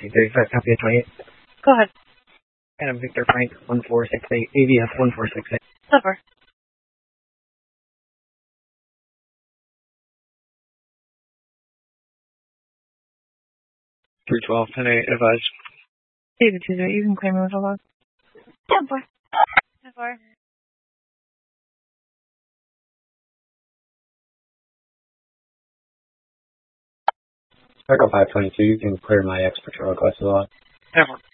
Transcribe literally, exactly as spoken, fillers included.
C thirty-five, copy of twenty-eight. Go ahead. Adam Victor Frank, one four six eight, A V S one four six eight. Silver. three twelve, ten eight, advise. David two zero, you can claim me with a log. ten four. ten four. Echo five twenty-two, you can clear my X patrol request a lot. ten four.